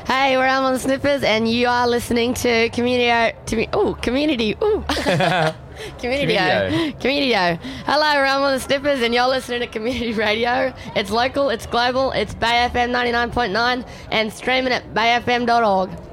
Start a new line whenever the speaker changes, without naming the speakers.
Hey, we're Realm on the Snippers, and you are listening to Community. Community. Hello, we're Realm on the Snippers, and you're listening to Community Radio. It's local, it's global, it's Bay FM 99.9, and streaming at bayfm.org.